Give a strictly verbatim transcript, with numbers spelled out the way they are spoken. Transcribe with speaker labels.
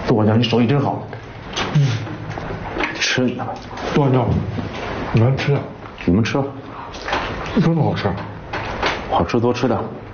Speaker 1: 杜馆长，你手艺真好。嗯，吃你的吧。
Speaker 2: 杜馆长，你们吃啊？
Speaker 1: 你们吃，
Speaker 2: 真的好吃。
Speaker 1: 好吃多吃点。